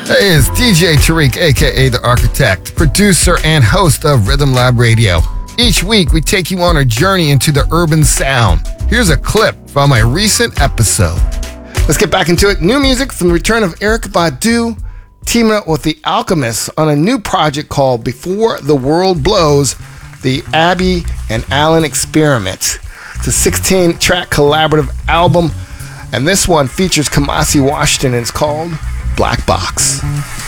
Hey, it's DJ Tariq, aka The Architect, producer and host of Rhythm Lab Radio. Each week, we take you on a journey into the urban sound. Here's a clip from a recent episode. Let's get back into it. New music from the return of Erykah Badu, teaming up with The Alchemists on a new project called Before the World Blows, the Abby and Alan Experiment. It's a 16-track collaborative album, and this one features Kamasi Washington, and it's called Black Box.